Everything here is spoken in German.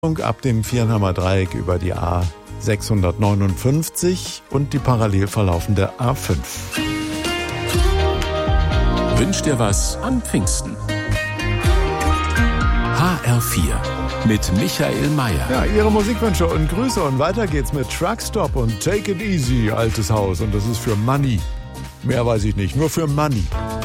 ab dem Viernheimer Dreieck über die A659 und die parallel verlaufende A5. Wünsch dir was an Pfingsten. HR4 mit Michael Mayer. Ja, Ihre Musikwünsche und Grüße und weiter geht's mit Truckstop und Take It Easy, altes Haus, und das ist für Money. Mehr weiß ich nicht, nur für Money.